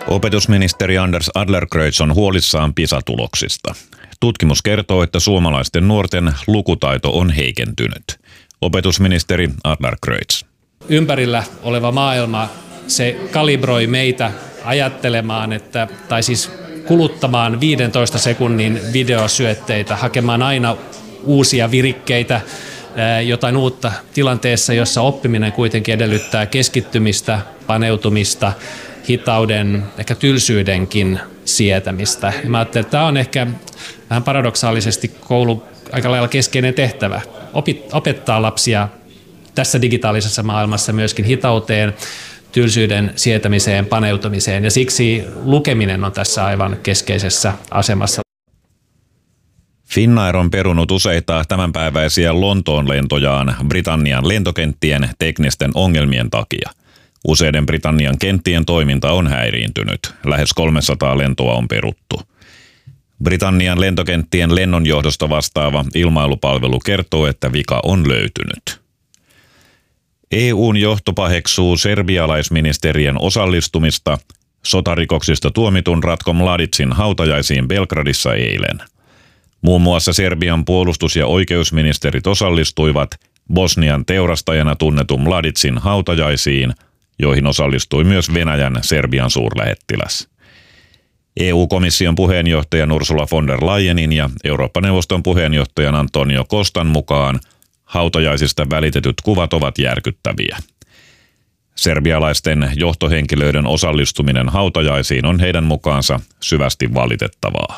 Opetusministeri Anders Adlercreutz on huolissaan PISA-tuloksista. Tutkimus kertoo, että suomalaisten nuorten lukutaito on heikentynyt. Opetusministeri Adlercreutz. Ympärillä oleva maailma, se kalibroi meitä ajattelemaan, tai siis kuluttamaan 15 sekunnin videosyötteitä, hakemaan aina uusia virikkeitä, jotain uutta tilanteessa, jossa oppiminen kuitenkin edellyttää keskittymistä, paneutumista, hitauden, ehkä tylsyydenkin sietämistä. Ja mä ajattelin, että tämä on ehkä vähän paradoksaalisesti koulu aika lailla keskeinen tehtävä. Opettaa lapsia tässä digitaalisessa maailmassa myöskin hitauteen, tylsyyden sietämiseen, paneutumiseen, ja siksi lukeminen on tässä aivan keskeisessä asemassa. Finnair on perunut useita tämänpäiväisiä Lontoon lentojaan Britannian lentokenttien teknisten ongelmien takia. Useiden Britannian kenttien toiminta on häiriintynyt. Lähes 300 lentoa on peruttu. Britannian lentokenttien lennonjohdosta vastaava ilmailupalvelu kertoo, että vika on löytynyt. EU:n johto paheksuu serbialaisministerien osallistumista sotarikoksista tuomitun Ratko Mladicin hautajaisiin Belgradissa eilen. Muun muassa Serbian puolustus- ja oikeusministerit osallistuivat Bosnian teurastajana tunnetun Mladicin hautajaisiin, joihin osallistui myös Venäjän Serbian suurlähettiläs. EU-komission puheenjohtajan Ursula von der Leyenin ja Eurooppa-neuvoston puheenjohtajan Antonio Costan mukaan hautajaisista välitetyt kuvat ovat järkyttäviä. Serbialaisten johtohenkilöiden osallistuminen hautajaisiin on heidän mukaansa syvästi valitettavaa.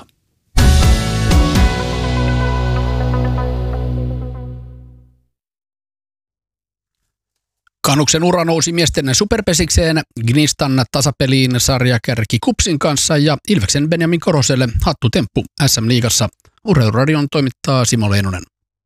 Kanuksen ura nousi miesten superpesikseen, Gnistan tasapeliin sarjakärki Kupsin kanssa ja Ilveksen Benjamin Koroselle hattutemppu SM-liigassa. Urheiluradion toimittaa Simo Leinonen.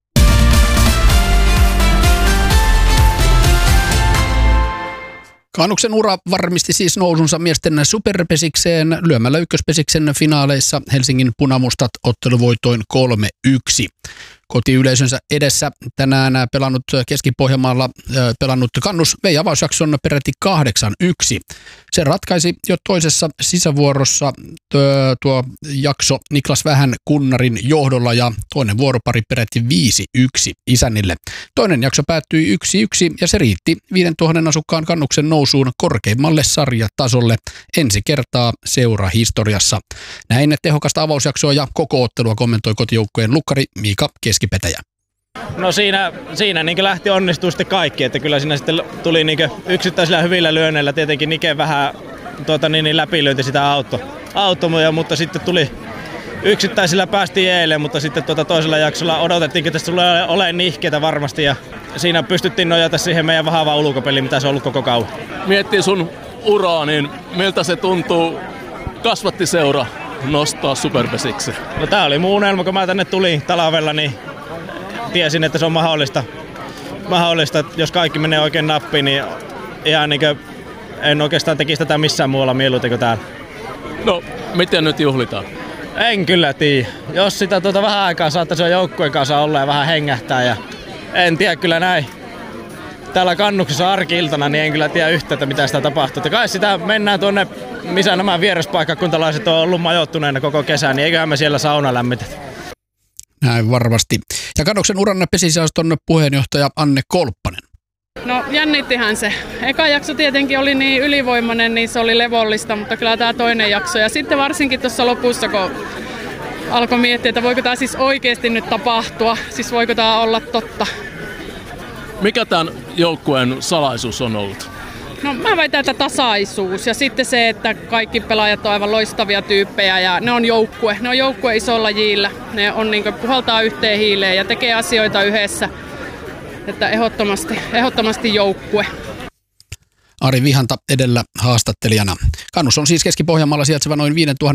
Kanuksen ura varmisti siis nousunsa miesten superpesikseen lyömällä ykköspesiksen finaaleissa Helsingin punamustat otteluvoitoin 3-1. Kotiyleisönsä edessä tänään pelannut Keski-Pohjanmaalla pelannut Kannus vei avausjakson peräti 8-1. Se ratkaisi jo toisessa sisävuorossa tuo jakso Niklas Vähän Kunnarin johdolla ja toinen vuoropari peräti 5-1 isännille. Toinen jakso päättyi 1-1 ja se riitti 5000 asukkaan Kannuksen nousuun korkeimmalle sarjatasolle ensi kertaa seurahistoriassa. Näin tehokasta avausjaksoa ja koko ottelua kommentoi kotijoukkueen lukkari Miika Keskipetäjä. No siinä niin lähti onnistuu sitten kaikki, että kyllä siinä sitten tuli niin yksittäisillä hyvillä lyönneillä tietenkin Nike vähän läpilyönti sitä auttoi, mutta sitten tuli yksittäisillä päästiin eilen, mutta sitten toisella jaksolla odotettiin, että tässä tulee olemaan nihkeitä varmasti ja siinä pystyttiin nojata siihen meidän vahvaan ulkopeliin, mitä se on ollut koko kauan. Miettii sun uraa, niin miltä se tuntuu kasvattiseura nostaa superpesiksi? No tää oli mun unelma, kun mä tänne tulin talvella, niin tiesin, että se on mahdollista, jos kaikki menee oikein nappiin, niin ihan niin kuin en oikeastaan tekisi tätä missään muualla mieluiten kuin täällä. No, miten nyt juhlitaan? En kyllä tiedä. Jos sitä vähän aikaa saattaisi joukkueen kanssa olla ja vähän hengähtää ja en tiedä kyllä näin. Täällä Kannuksessa arki-iltana, niin en kyllä tiedä yhtään, mitä sitä tapahtuu. Kai sitä mennään tuonne, missä nämä vieraspaikkakuntalaiset on ollut majoittuneena koko kesän, niin eiköhän me siellä sauna lämmitetä. Näin varmasti. Ja Kannuksen uran pesisäästön puheenjohtaja Anne Kolppanen. No jännittihän se. Eka jakso tietenkin oli niin ylivoimainen, niin se oli levollista, mutta kyllä tämä toinen jakso. Ja sitten varsinkin tuossa lopussa, kun alkoi miettiä, että voiko tämä siis oikeasti nyt tapahtua, siis voiko tämä olla totta. Mikä tämän joukkueen salaisuus on ollut? No mä väitän, että tasaisuus ja sitten se, että kaikki pelaajat on aivan loistavia tyyppejä ja ne on joukkue isolla jillä. Ne on niin kuin puhaltaa yhteen hiileen ja tekee asioita yhdessä. Että ehdottomasti joukkue. Ari Vihanta edellä haastattelijana. Kannus on siis Keski-Pohjanmaalla sijaitseva noin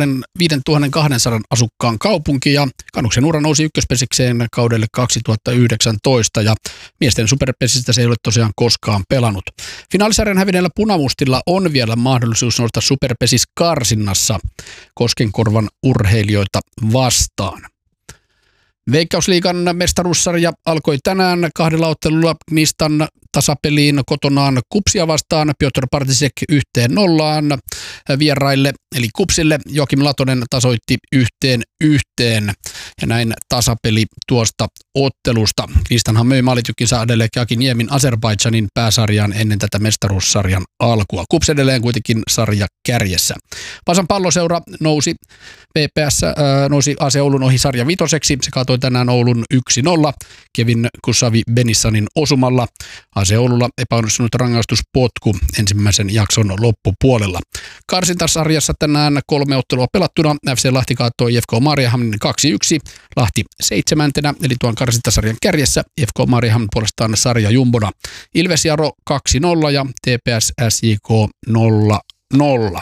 5200 asukkaan kaupunki ja Kannuksen ura nousi ykköspesikseen kaudelle 2019 ja miesten superpesistä se ei ole tosiaan koskaan pelannut. Finaalisarjan hävinneellä punamustilla on vielä mahdollisuus nousta superpesis karsinnassa Koskenkorvan urheilijoita vastaan. Veikkausliigan mestaruussarja alkoi tänään 2 ottelulla. Gnistan tasapeliin kotonaan Kupsia vastaan. Piotr Partisek 1-0 vieraille eli Kupsille. Joakim Latonen tasoitti 1-1 ja näin tasapeli tuosta ottelusta. Gnistanhan möi maalitykkinsä Adelek Akiniemin Azerbaidžanin pääsarjaan ennen tätä mestaruussarjan alkua. Kups edelleen kuitenkin sarja kärjessä. Vasan Palloseura nousi VPS nousi AC Oulun ohi sarja vitoseksi. Se kaatoi tänään Oulun 1-0 Kevin Kusavi Benissanin osumalla. AC Oululla epäonnistunut rangaistuspotku ensimmäisen jakson loppupuolella. Karsintasarjassa tänään 3 ottelua pelattuna. FC Lahti kaattoi IFK Mariehamnin 2-1. Lahti 7. eli tuon karsintasarjan kärjessä. IFK Mariehamn puolestaan sarja jumbona. Ilves Jaro 2-0 ja TPS SJK 0-0.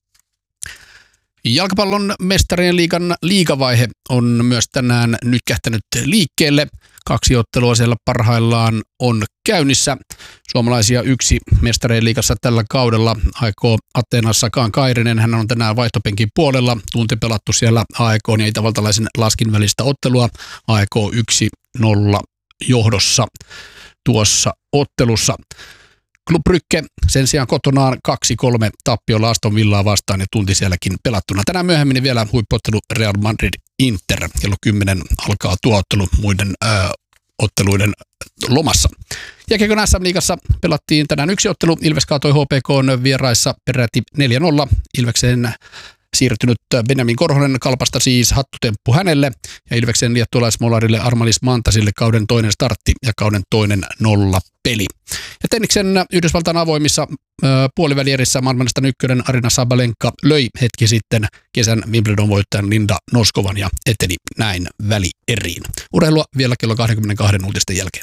Jalkapallon mestarien liigan liigavaihe on myös tänään nyt kähtänyt liikkeelle. 2 ottelua siellä parhaillaan on käynnissä. Suomalaisia 1 mestarien liigassa tällä kaudella aikoo Ateenassakaan Kairinen. Hän on tänään vaihtopenkin puolella. Tunti pelattu siellä AEK ja itävaltalaisen Laskin välistä ottelua. AEK 1-0 johdossa tuossa ottelussa. Club Brugge sen sijaan kotonaan 2-3 tappiolla Aston Villaa vastaan ja tunti sielläkin pelattuna. Tänään myöhemmin vielä huippuottelu Real Madrid-Inter. Kello 10 alkaa tuo ottelu muiden otteluiden lomassa. Jääkiekon SM-liigassa pelattiin tänään 1 ottelu. Ilves kaatoi HPK:n vieraissa peräti 4-0. Ilveksen siirtynyt Benjamin Korhonen Kalpasta siis hattutemppu hänelle ja Ilveksen liettualaismolarille Armalis Mantasille kauden toinen startti ja kauden toinen 0 peli. Ja tenniksen Yhdysvaltain avoimissa puolivälierissä maailmanlistan 1 Arina Sabalenka löi hetki sitten kesän Wimbledon-voittajan Linda Noskovan ja eteni näin välieriin. Urheilua vielä kello 22 uutisten jälkeen.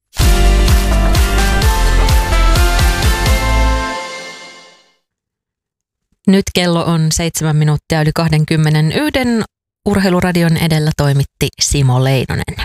Nyt kello on 7 minuuttia yli 21. Urheiluradion edellä toimitti Simo Leinonen.